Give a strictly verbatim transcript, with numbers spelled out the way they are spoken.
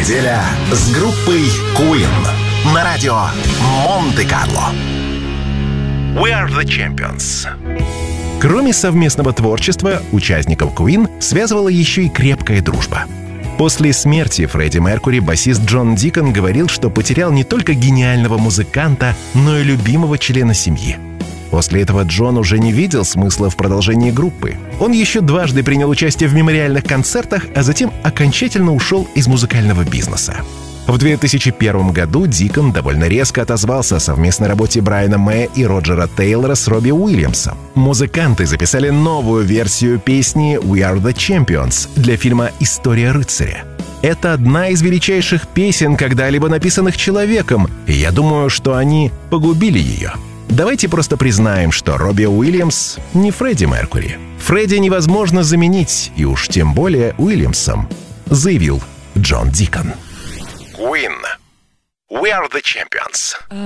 Неделя с группой Queen на радио Монте-Карло. We are the champions. Кроме совместного творчества, участников Queen связывала еще и крепкая дружба. После смерти Фредди Меркьюри басист Джон Дикон говорил, что потерял не только гениального музыканта, но и любимого члена семьи. После этого Джон уже не видел смысла в продолжении группы. Он еще дважды принял участие в мемориальных концертах, а затем окончательно ушел из музыкального бизнеса. В две тысячи первом году Дикон довольно резко отозвался о совместной работе Брайана Мэя и Роджера Тейлора с Робби Уильямсом. Музыканты записали новую версию песни «We are the champions» для фильма «История рыцаря». Это одна из величайших песен, когда-либо написанных человеком, и я думаю, что они погубили ее. Давайте просто признаем, что Робби Уильямс не Фредди Меркьюри. Фредди невозможно заменить, и уж тем более Уильямсом, заявил Джон Дикон. Queen. We are the champions.